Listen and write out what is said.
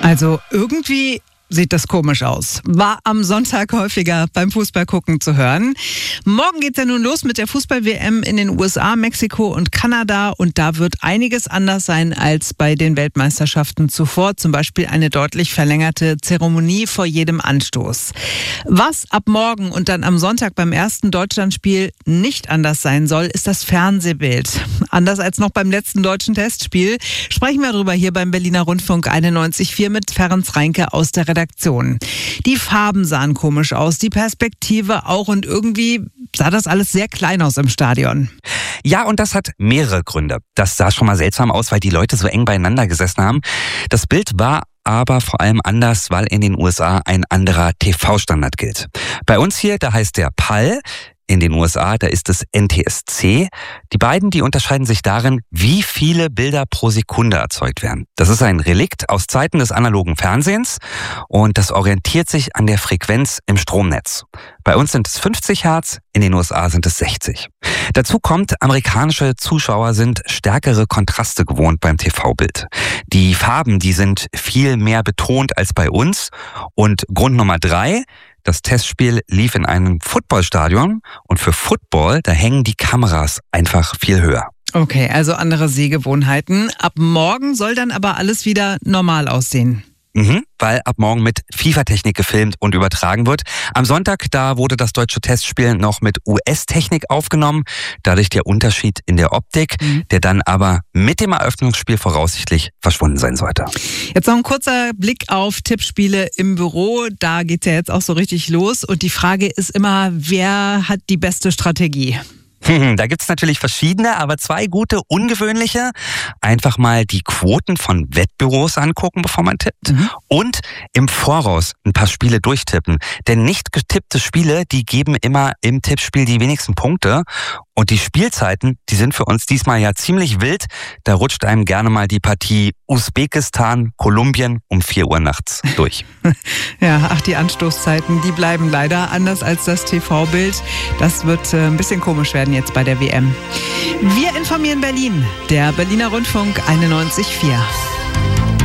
Also irgendwie sieht das komisch aus. War am Sonntag häufiger beim Fußballgucken zu hören. Morgen geht's ja nun los mit der Fußball-WM in den USA, Mexiko und Kanada. Und da wird einiges anders sein als bei den Weltmeisterschaften zuvor. Zum Beispiel eine deutlich verlängerte Zeremonie vor jedem Anstoß. Was ab morgen und dann am Sonntag beim ersten Deutschlandspiel nicht anders sein soll, ist das Fernsehbild. Anders als noch beim letzten deutschen Testspiel sprechen wir darüber hier beim Berliner Rundfunk 91.4 mit Ferenc Reinke aus der Redaktion. Die Farben sahen komisch aus, die Perspektive auch und irgendwie sah das alles sehr klein aus im Stadion. Ja, und das hat mehrere Gründe. Das sah schon mal seltsam aus, weil die Leute so eng beieinander gesessen haben. Das Bild war aber vor allem anders, weil in den USA ein anderer TV-Standard gilt. Bei uns hier, da heißt der PAL. In den USA, da ist es NTSC. Die beiden, die unterscheiden sich darin, wie viele Bilder pro Sekunde erzeugt werden. Das ist ein Relikt aus Zeiten des analogen Fernsehens und das orientiert sich an der Frequenz im Stromnetz. Bei uns sind es 50 Hertz, in den USA sind es 60. Dazu kommt, amerikanische Zuschauer sind stärkere Kontraste gewohnt beim TV-Bild. Die Farben, die sind viel mehr betont als bei uns. Und Grund Nummer 3, das Testspiel lief in einem Footballstadion und für Football, da hängen die Kameras einfach viel höher. Okay, also andere Sehgewohnheiten. Ab morgen soll dann aber alles wieder normal aussehen. Weil ab morgen mit FIFA-Technik gefilmt und übertragen wird. Am Sonntag, da wurde das deutsche Testspiel noch mit US-Technik aufgenommen. Dadurch der Unterschied in der Optik, der dann aber mit dem Eröffnungsspiel voraussichtlich verschwunden sein sollte. Jetzt noch ein kurzer Blick auf Tippspiele im Büro. Da geht's ja jetzt auch so richtig los. Und die Frage ist immer, wer hat die beste Strategie? Da gibt's natürlich verschiedene, aber 2 gute, ungewöhnliche. Einfach mal die Quoten von Wettbüros angucken, bevor man tippt. Und im Voraus ein paar Spiele durchtippen. Denn nicht getippte Spiele, die geben immer im Tippspiel die wenigsten Punkte. Und die Spielzeiten, die sind für uns diesmal ja ziemlich wild. Da rutscht einem gerne mal die Partie Usbekistan, Kolumbien um 4 Uhr nachts durch. Ja, die Anstoßzeiten, die bleiben leider anders als das TV-Bild. Das wird ein bisschen komisch werden jetzt bei der WM. Wir informieren Berlin, der Berliner Rundfunk 91.4.